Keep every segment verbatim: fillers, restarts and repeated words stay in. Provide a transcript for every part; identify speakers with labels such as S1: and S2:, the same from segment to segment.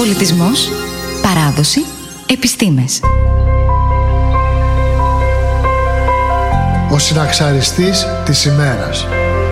S1: Πολιτισμός, παράδοση, επιστήμες.
S2: Ο συναξαριστής της ημέρας.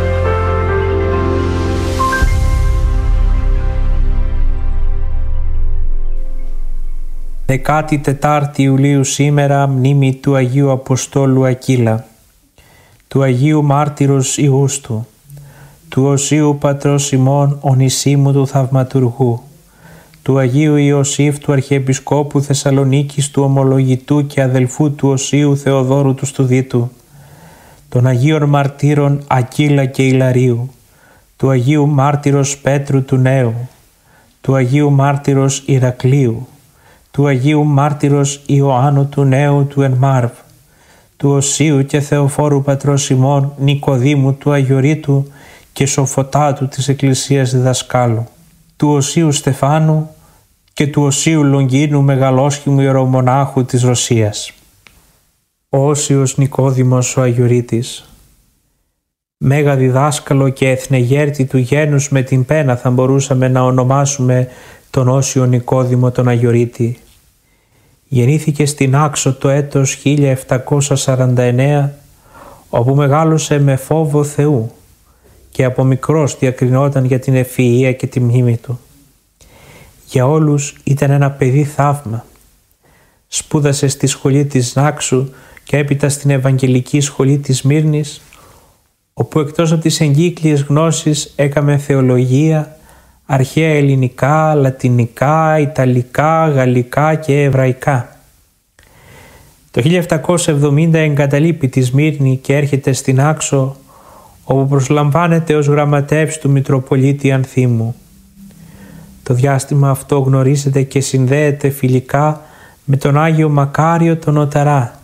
S3: δεκάτη τέταρτη Ιουλίου σήμερα, μνήμη του Αγίου Αποστόλου Ακύλα, του Αγίου Μάρτυρος Ιούστου, του Οσίου Πατρός ημών Ονησίμου του Θαυματουργού, του Αγίου Ιωσήφ του Αρχιεπισκόπου Θεσσαλονίκης του Ομολογητού και αδελφού του Οσίου Θεοδόρου του Στουδίτου, των Αγίων Μαρτύρων Ακύλα και Ιλαρίου, του Αγίου Μάρτυρος Πέτρου του Νέου, του Αγίου Μάρτυρος Ηρακλείου, του Αγίου Μάρτυρος Ιωάννου του Νέου του Ενμάρβ, του Οσίου και Θεοφόρου Πατρός ημών Νικοδήμου του Αγιορείτου και Σοφωτάτου της Εκκλησίας Διδασκάλου, του Οσίου Στεφάνου και του Οσίου Λογγίνου Μεγαλόσχημου Ιερομονάχου της Ρωσίας. Ο Όσιος Νικόδημος ο Αγιορείτης, μέγα διδάσκαλο και εθνεγέρτη του γένους, με την πένα θα μπορούσαμε να ονομάσουμε τον Όσιο Νικόδημο τον Αγιορείτη. Γεννήθηκε στην Άξο το έτος χίλια επτακόσια σαράντα εννέα, όπου μεγάλωσε με φόβο Θεού και από μικρός διακρινόταν για την ευφυΐα και τη μνήμη του. Για όλους ήταν ένα παιδί θαύμα. Σπούδασε στη σχολή της Νάξου και έπειτα στην Ευαγγελική Σχολή της Σμύρνης, όπου εκτός από τις εγκύκλιες γνώσεις έκαμε θεολογία, αρχαία ελληνικά, λατινικά, ιταλικά, γαλλικά και εβραϊκά. Το χίλια επτακόσια εβδομήντα εγκαταλείπει τη Σμύρνη και έρχεται στην Άξο, όπου προσλαμβάνεται ως γραμματεύς του Μητροπολίτη Ανθίμου. Το διάστημα αυτό γνωρίζεται και συνδέεται φιλικά με τον Άγιο Μακάριο τον Οταρά.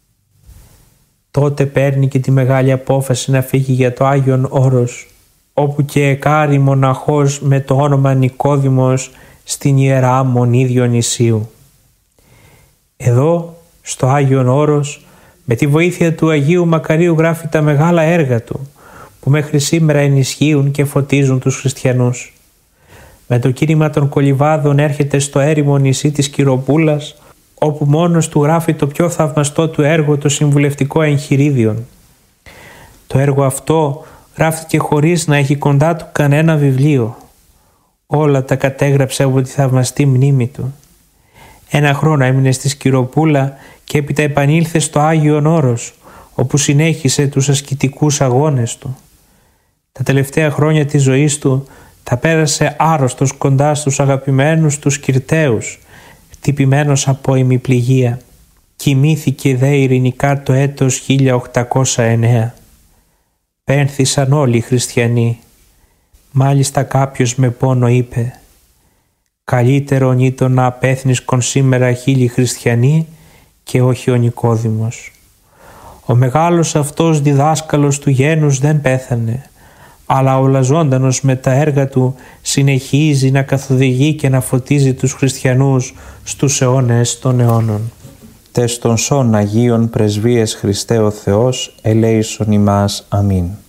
S3: Τότε παίρνει και τη μεγάλη απόφαση να φύγει για το Άγιον Όρος, όπου και εκάρει μοναχός με το όνομα Νικόδημος στην Ιερά Μονή Διονυσίου. Εδώ, στο Άγιον Όρος, με τη βοήθεια του Αγίου Μακαρίου γράφει τα μεγάλα έργα του, που μέχρι σήμερα ενισχύουν και φωτίζουν τους χριστιανούς. Με το κήρυγμα των Κολυβάδων έρχεται στο έρημο νησί της Κυροπούλας, όπου μόνος του γράφει το πιο θαυμαστό του έργο, το Συμβουλευτικό Εγχειρίδιον. Το έργο αυτό γράφτηκε χωρίς να έχει κοντά του κανένα βιβλίο. Όλα τα κατέγραψε από τη θαυμαστή μνήμη του. Ένα χρόνο έμεινε στη Σκυροπούλα και έπειτα επανήλθε στο Άγιον Όρος, όπου συνέχισε τους ασκητικούς αγώνες του. Τα τελευταία χρόνια της ζωής του τα πέρασε άρρωστος κοντά στους αγαπημένους τους Κυρταίους, χτυπημένος από ημιπληγία. Κοιμήθηκε δε ειρηνικά το έτος χίλια οκτακόσια εννέα. Πένθησαν όλοι οι χριστιανοί. Μάλιστα κάποιος με πόνο είπε: «Καλύτερον ήταν να απέθνισκον σήμερα χίλιοι χριστιανοί και όχι ο Νικόδημος». Ο μεγάλος αυτός διδάσκαλος του γένους δεν πέθανε, αλλά ολαζόντανος με τα έργα του συνεχίζει να καθοδηγεί και να φωτίζει τους χριστιανούς στους αιώνες των αιώνων.
S4: Τες των σών Αγίων Πρεσβείες Χριστέ ο Θεός, ελέησον ημάς. Αμήν.